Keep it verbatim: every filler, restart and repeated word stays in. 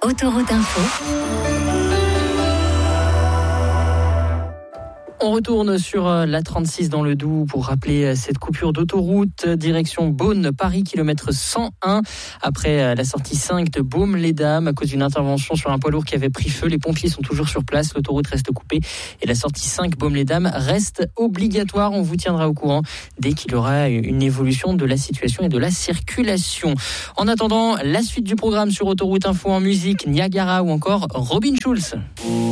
Autoroute Info. On retourne sur la trente-six dans le Doubs pour rappeler cette coupure d'autoroute direction Beaune, Paris, kilomètre cent un. Après la sortie cinq de Baume-les-Dames, à cause d'une intervention sur un poids lourd qui avait pris feu, les pompiers sont toujours sur place, l'autoroute reste coupée et la sortie cinq Baume-les-Dames reste obligatoire. On vous tiendra au courant dès qu'il y aura une évolution de la situation et de la circulation. En attendant, la suite du programme sur Autoroute Info en musique, Niagara ou encore Robin Schulz.